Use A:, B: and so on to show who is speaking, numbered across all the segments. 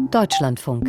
A: Deutschlandfunk.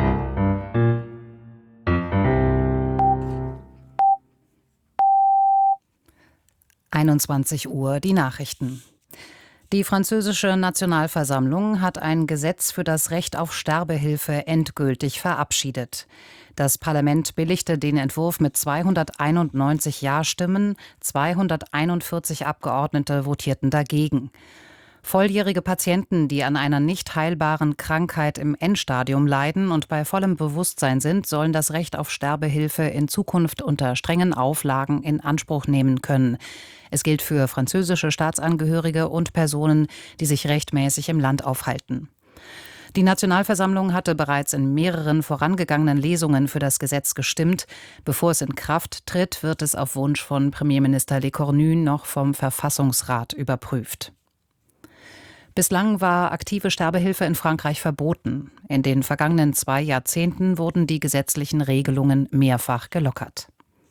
A: Uhr die Nachrichten. Die französische Nationalversammlung hat ein Gesetz für das Recht auf Sterbehilfe endgültig verabschiedet. Das Parlament billigte den Entwurf mit 291 Ja-Stimmen, 241 Abgeordnete votierten dagegen. Volljährige Patienten, die an einer nicht heilbaren Krankheit im Endstadium leiden und bei vollem Bewusstsein sind, sollen das Recht auf Sterbehilfe in Zukunft unter strengen Auflagen in Anspruch nehmen können. Es gilt für französische Staatsangehörige und Personen, die sich rechtmäßig im Land aufhalten. Die Nationalversammlung hatte bereits in mehreren vorangegangenen Lesungen für das Gesetz gestimmt. Bevor es in Kraft tritt, wird es auf Wunsch von Premierminister Lecornu noch vom Verfassungsrat überprüft. Bislang war aktive Sterbehilfe in Frankreich verboten. In den vergangenen 2 Jahrzehnten wurden die gesetzlichen Regelungen mehrfach gelockert.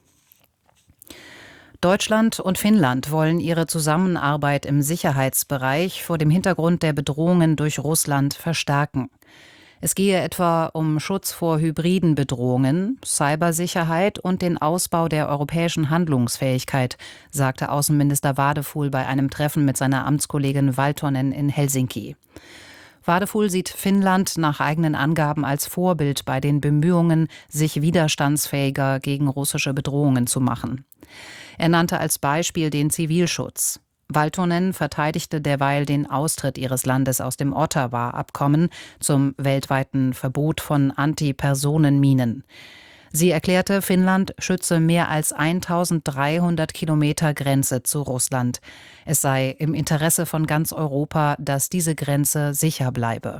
A: Deutschland und Finnland wollen ihre Zusammenarbeit im Sicherheitsbereich vor dem Hintergrund der Bedrohungen durch Russland verstärken. Es gehe etwa um Schutz vor hybriden Bedrohungen, Cybersicherheit und den Ausbau der europäischen Handlungsfähigkeit, sagte Außenminister Wadefuhl bei einem Treffen mit seiner Amtskollegin Valtonen in Helsinki. Wadefuhl sieht Finnland nach eigenen Angaben als Vorbild bei den Bemühungen, sich widerstandsfähiger gegen russische Bedrohungen zu machen. Er nannte als Beispiel den Zivilschutz. Valtonen verteidigte derweil den Austritt ihres Landes aus dem Ottawa-Abkommen zum weltweiten Verbot von Antipersonenminen. Sie erklärte, Finnland schütze mehr als 1300 Kilometer Grenze zu Russland. Es sei im Interesse von ganz Europa, dass diese Grenze sicher bleibe.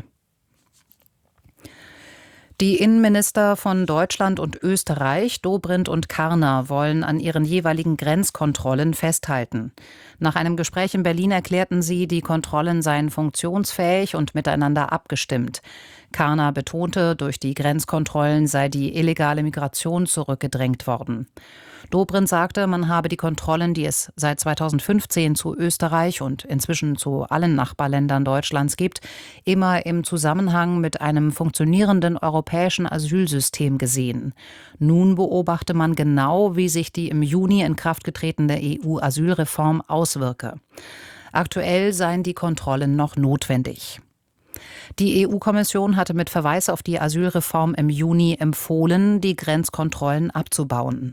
A: Die Innenminister von Deutschland und Österreich, Dobrindt und Karner, wollen an ihren jeweiligen Grenzkontrollen festhalten. Nach einem Gespräch in Berlin erklärten sie, die Kontrollen seien funktionsfähig und miteinander abgestimmt. Karner betonte, durch die Grenzkontrollen sei die illegale Migration zurückgedrängt worden. Dobrindt sagte, man habe die Kontrollen, die es seit 2015 zu Österreich und inzwischen zu allen Nachbarländern Deutschlands gibt, immer im Zusammenhang mit einem funktionierenden europäischen Asylsystem gesehen. Nun beobachte man genau, wie sich die im Juni in Kraft getretene EU-Asylreform auswirke. Aktuell seien die Kontrollen noch notwendig. Die EU-Kommission hatte mit Verweis auf die Asylreform im Juni empfohlen, die Grenzkontrollen abzubauen.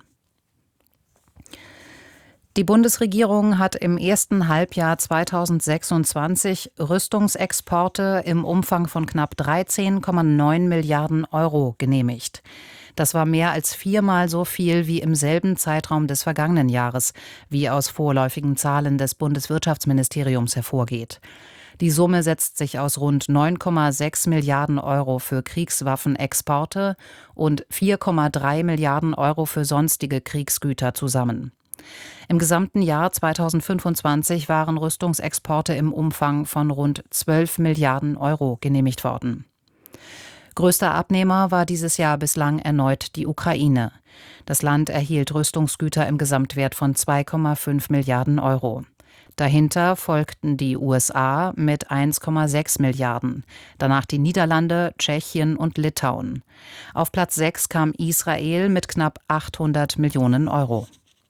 A: Die Bundesregierung hat im ersten Halbjahr 2026 Rüstungsexporte im Umfang von knapp 13,9 Milliarden Euro genehmigt. Das war mehr als 4-mal so viel wie im selben Zeitraum des vergangenen Jahres, wie aus vorläufigen Zahlen des Bundeswirtschaftsministeriums hervorgeht. Die Summe setzt sich aus rund 9,6 Milliarden Euro für Kriegswaffenexporte und 4,3 Milliarden Euro für sonstige Kriegsgüter zusammen. Im gesamten Jahr 2025 waren Rüstungsexporte im Umfang von rund 12 Milliarden Euro genehmigt worden. Größter Abnehmer war dieses Jahr bislang erneut die Ukraine. Das Land erhielt Rüstungsgüter im Gesamtwert von 2,5 Milliarden Euro. Dahinter folgten die USA mit 1,6 Milliarden, danach die Niederlande, Tschechien und Litauen. Auf Platz 6 kam Israel mit knapp 800 Millionen Euro.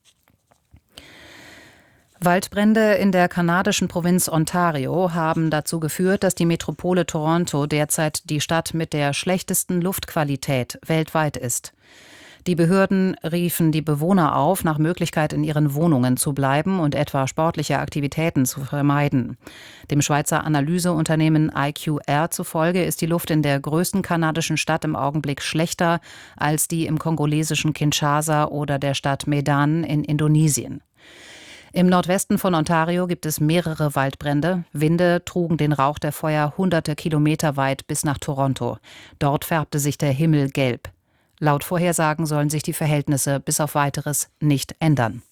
A: Waldbrände in der kanadischen Provinz Ontario haben dazu geführt, dass die Metropole Toronto derzeit die Stadt mit der schlechtesten Luftqualität weltweit ist. Die Behörden riefen die Bewohner auf, nach Möglichkeit in ihren Wohnungen zu bleiben und etwa sportliche Aktivitäten zu vermeiden. Dem Schweizer Analyseunternehmen IQR zufolge ist die Luft in der größten kanadischen Stadt im Augenblick schlechter als die im kongolesischen Kinshasa oder der Stadt Medan in Indonesien. Im Nordwesten von Ontario gibt es mehrere Waldbrände. Winde trugen den Rauch der Feuer hunderte Kilometer weit bis nach Toronto. Dort färbte sich der Himmel gelb. Laut Vorhersagen sollen sich die Verhältnisse bis auf Weiteres nicht ändern.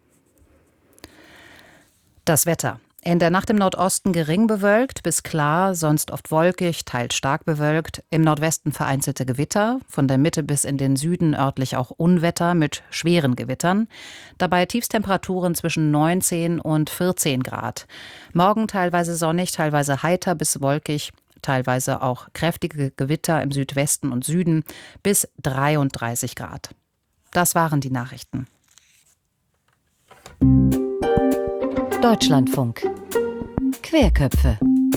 A: Das Wetter. In der Nacht im Nordosten gering bewölkt bis klar, sonst oft wolkig, teils stark bewölkt. Im Nordwesten vereinzelte Gewitter, von der Mitte bis in den Süden örtlich auch Unwetter mit schweren Gewittern. Dabei Tiefstemperaturen zwischen 19 und 14 Grad. Morgen teilweise sonnig, teilweise heiter bis wolkig. teilweise auch kräftige Gewitter im Südwesten und Süden, bis 33 Grad. Das waren die Nachrichten.
B: Deutschlandfunk. Querköpfe.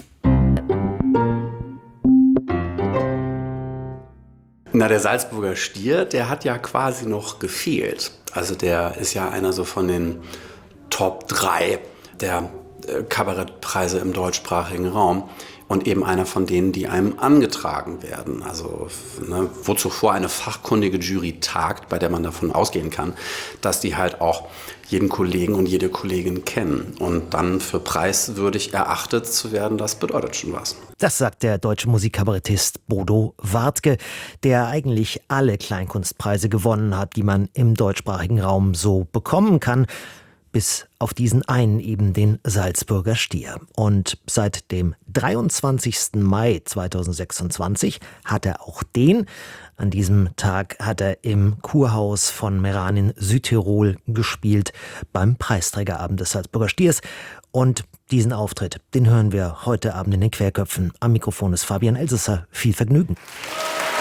C: Na, der Salzburger Stier, der hat ja quasi noch gefehlt. Also der ist ja einer so von den Top 3 der Kabarettpreise im deutschsprachigen Raum und eben einer von denen, die einem angetragen werden. Also wo zuvor eine fachkundige Jury tagt, bei der man davon ausgehen kann, dass die halt auch jeden Kollegen und jede Kollegin kennen. Und dann für preiswürdig erachtet zu werden, das bedeutet schon was.
D: Das sagt der deutsche Musikkabarettist Bodo Wartke, der eigentlich alle Kleinkunstpreise gewonnen hat, die man im deutschsprachigen Raum so bekommen kann. Bis auf diesen einen, eben den Salzburger Stier. Und seit dem 23. Mai 2026 hat er auch den. An diesem Tag hat er im Kurhaus von Meran in Südtirol gespielt, beim Preisträgerabend des Salzburger Stiers. Und diesen Auftritt, den hören wir heute Abend in den Querköpfen. Am Mikrofon ist Fabian Elsässer. Viel Vergnügen.